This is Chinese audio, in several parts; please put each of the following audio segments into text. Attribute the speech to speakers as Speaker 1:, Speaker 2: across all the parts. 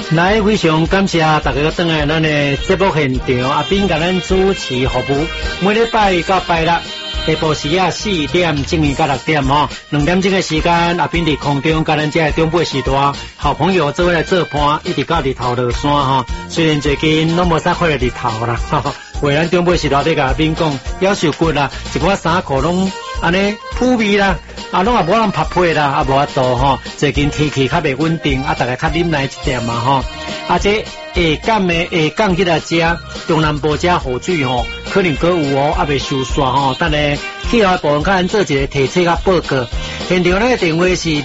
Speaker 1: 来，非常感谢大家登来咱的节目现场，阿斌甲咱主持服务，每礼拜到拜六。下晡时啊4点正午到6点吼，2点钟的时间，阿斌伫空中甲咱这中北时代好朋友做来做伴，一直到日头落山吼。虽然最近拢无啥看到日头啦，为咱中北时代咧甲阿斌讲，夭寿骨啦，一寡衫裤拢安尼铺味啦，拢也无人拍配啦，无法度吼。最近天气较袂稳定，大家较忍耐一点嘛吼。这下港去来食中南部食雨水吼，可能阁有哦，还袂收煞吼。等下气候部分较咱做一个提测甲报告。现场咱的电话是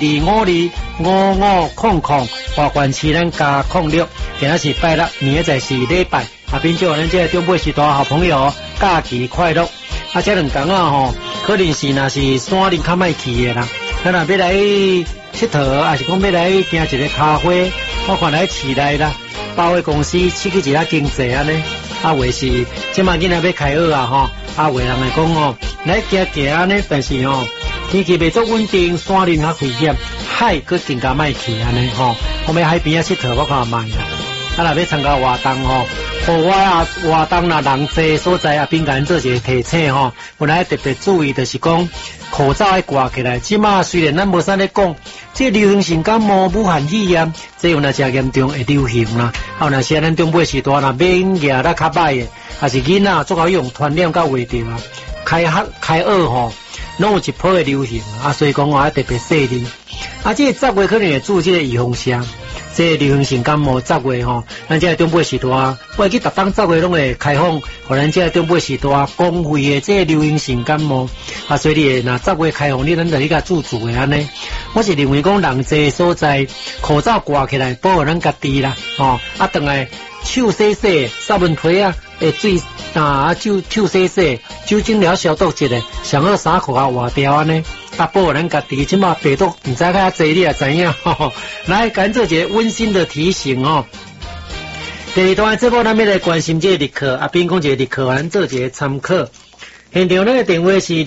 Speaker 1: 252500，华冠市咱加06。今仔是拜六，明仔载是礼拜。阿斌祝咱这中北时代好朋友假期快乐。这两天啊吼，可能是若是山林较歹去的啦。咱若要来佚佗，还是讲要来行一个咖啡，我看来市内啦。包括公司刺激一下经济安尼，为是即马囡仔要开学啊吼，为人来讲哦，来行行安尼，但是哦天气袂足稳定，山林较危险，海佫更加歹去安尼吼。后面海边啊佚佗，我看卖啦。若要参加活动吼，活动啦人济所在啊，边间做一个提醒吼，本来特别注意就是讲口罩要挂起来。即马虽然咱无啥咧讲。这流行性感冒、武汉肺炎，这有那真严重会流行啦。若是咱中北时代若免牙啦较歹的，还是囡仔足够用传染到袂着啊。开学吼，拢有一波的流行所以讲我要特别说你。这10月可能会做这个预防针。这流行性感冒10月吼，咱这中北时代，我去逐当10月拢会开放，互咱这中北时代公费的这流行性感冒所以你若10月开放，你咱就去甲自助的安尼。我是认为讲人济所在，口罩挂起来保护咱家己啦，等来手洗洗，沙文皮水手洗洗，酒精了消毒一下，上好衫裤换掉安尼。保护咱家己，即马病毒唔知较济，你也知影吼。来，赶做一个温馨的提醒哦。第二段节目咱要来关心这个日课，阿斌讲一个日课，咱做一个参考。现场咱的电话是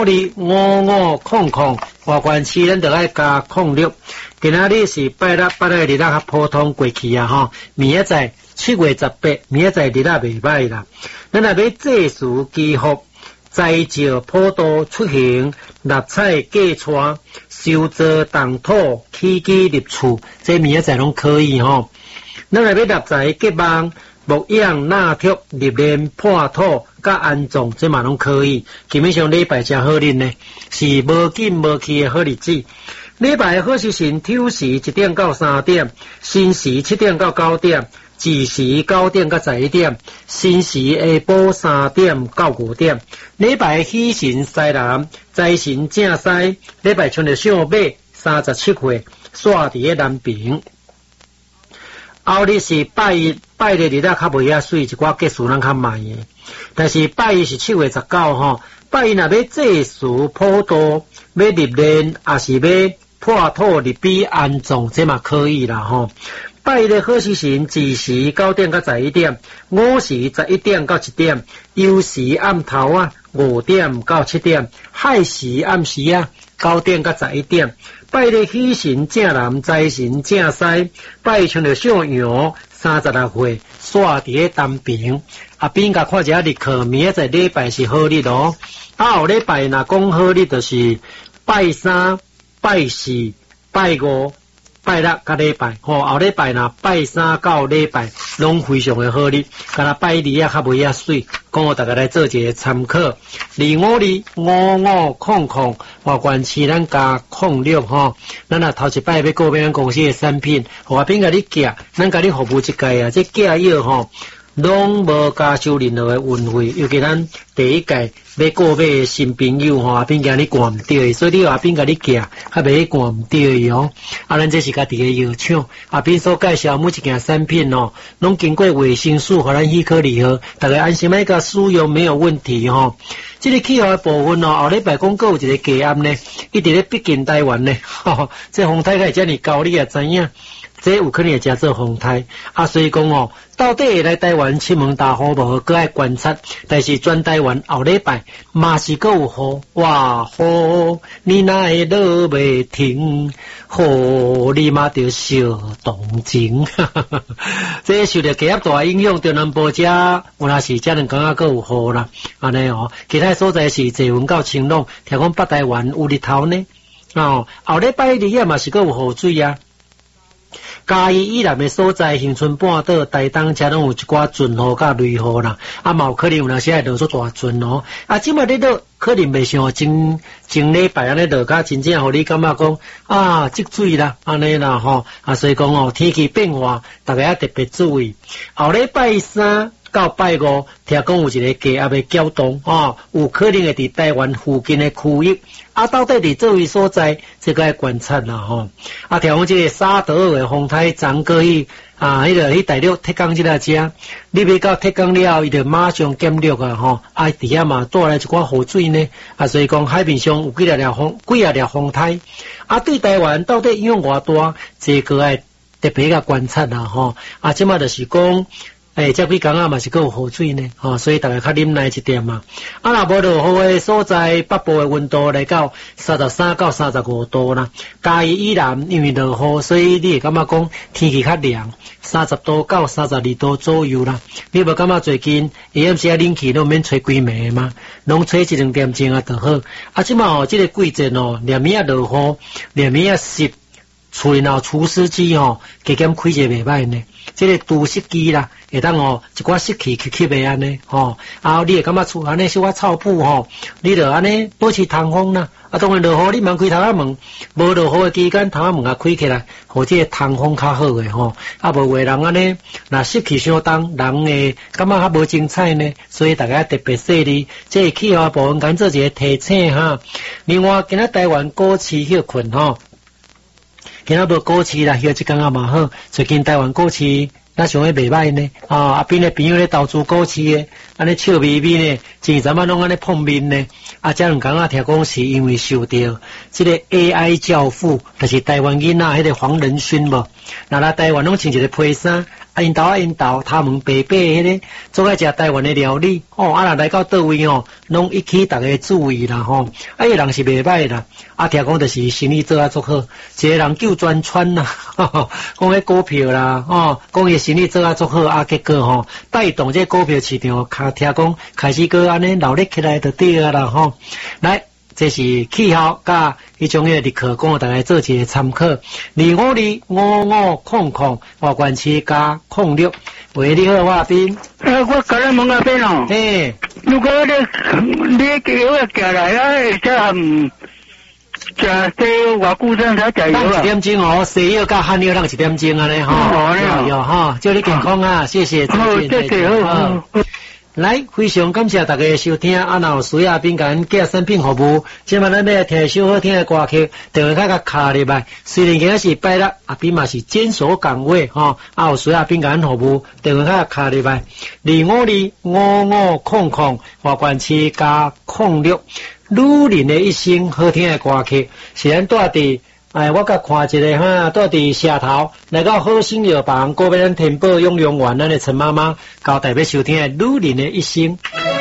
Speaker 1: 252500，华冠市咱就爱加06。今仔日是拜六日仔较普通过去啊吼，明仔载7月18，明仔载日仔袂歹啦。咱若要祭祀祈福。栽照普渡出行，立彩过川，修造动土，起居入厝，这明仔载拢可以吼。咱若要立在结网、牧养、纳托、入殓、破土、甲安葬，这嘛拢可以。基本上礼拜真好日呢，是无紧无气的好日子。礼拜好时辰，挑时1点到3点，申时7点到9点。子时9点到11点，申时下晡3点到5点。礼拜喜神西南，财神正西。礼拜春的小马37岁，煞伫个南平。后日是拜一，拜日日仔较袂遐水，一寡结束咱较慢的。但是拜一是7月19吼，拜一若要祭祀普渡，要入殓，也是要破土入碑安葬，这嘛可以啦吼。拜一的好时辰，子时9点到11点，午时11点到1点，酉时暗头5点到7点，亥时暗时9点到11点。拜一的喜神正南，财神正西。拜一像着小羊36岁，煞伫个东平。阿边甲看一下日课，明仔载礼拜是好日哦。后礼拜若讲好日，就是拜3、拜4、拜5。拜六甲礼拜，后礼拜若拜3到礼拜拢非常的好日，敢若拜2较袂遐水，讲互大家来做一个参考。252500，华冠市咱加06吼，咱若头一摆要购买咱公司的产品，互阿边甲你寄，咱甲你服务一届这寄药吼。拢无加收任何的运费，尤其咱第一届要购买的新朋友阿边甲你挂唔对，所以你阿边甲你寄，较袂挂唔对哦。咱这是家己的药厂，阿边所介绍每一件产品拢经过卫生署互咱许可立核，大家安心来甲使用没有问题吼。这个气候的部分后礼拜讲有一个低压呢，一直咧逼近台湾呢，这风台会遮尔高，你也知影。 这有可能会加做风台啊，所以讲哦，到底来台湾亲门大雨无，搁爱观察，但是全台湾后礼拜嘛是搁有雨，哇雨你哪会落袂停，雨你嘛着小动情，这受着极大影响，中南部遮有若是遮两天搁有雨啦，安尼哦，其他所在是侪云到晴朗，听讲北台湾有日头呢，哦，后礼拜日也嘛是搁有雨水啊。嘉义以南的所在，恒春半岛、台东遮拢有一寡阵雨甲雷雨啦，啊，嘛有可能有那些落出大阵哦。啊，即摆咧落可能袂像前礼拜安尼落甲真正互你感觉讲啊积水啦，安尼啦吼，啊，所以讲哦天气变化，大家要特别注意。后礼拜三到拜五，听讲有一个低压的搅动哦，有可能会伫台湾附近的区域。啊，到底伫这位所在，这个要观察啦吼。啊，听讲这个沙德尔的风台昨过去啊，迄个大陆铁港即个遮，你要到铁港了后，伊就马上减弱啊吼。啊，伫遐嘛带来一寡雨水呢。啊，所以讲海面上有几啊条风台。啊，对台湾到底影响偌大，这个要特别个观察啦吼。啊，即马就是讲。这几工嘛是搁有雨水呢，所以大家较忍耐一点嘛。啊，若无落雨的所在，北部的温度来到33到35度啦。嘉义以南因为落雨，所以你会感觉讲天气较凉，30度到32度左右啦。你无感觉最近下时冷气都免吹几暝嘛，拢吹1-2点钟啊就好。啊，即嘛这个季节哦，连绵啊落雨，连绵啊湿。厝内除湿机加减开者袂歹呢。这个除湿机啦，会当一寡湿气吸袂安尼啊，你会感觉厝安尼小可臭噗你就安尼保持通风啦。啊，当然落雨你莫开头仔门，无落雨的期间头仔门啊开起来，或者通风较好的啊，无话人安尼，若湿气相当，人会感觉较无精彩呢。所以大家特别注意，这气候部分敢做一个提醒哈。另外，今仔台湾股市休困今仔无股市啦，休一天嘛好。最近台湾股市那想诶袂歹呢，啊边个朋友咧投资股市诶，安尼笑眯眯呢，前阵仔拢安尼碰面呢。啊，这两天听讲是因为受到这个 AI 教父，就是台湾囡仔迄个黄仁勋无，那来台湾拢穿一个披衫。因豆他们白白迄个，做爱食台湾的料理啊，若来到倒位拢一起大家注意啦啊，伊人是袂歹啦，啊，听讲就是生意做足好，一个人救专川啦，讲迄股票啦讲伊生意做足好啊，结果带动这股票市场，听讲开始个安尼闹热起来就对啊啦来。这是气候甲迄种日课，讲大家做一个参考。252555华冠区加06，喂，你好，华斌。
Speaker 2: 我甲你问阿斌哦。如果你叫我行来啊，这西药偌久才食药啊？
Speaker 1: 1点钟西药甲汉药，咱1点钟安尼有祝你健康啊，谢谢，再见，好。来，非常感谢大家收听。啊，若有需要宾甲寄产品服务，即摆咱要听首好听的歌曲，电话卡卡入来。虽然今仔是拜六，啊边嘛是坚守岗位啊，有需要宾甲服务，电话卡卡入来。252555华冠区加06，女人的一生好听的歌曲，是咱住伫。我甲看一个住伫社头，来到好心药房，过边咱天宝养园咱的陈妈妈交代要收听的女人的一生。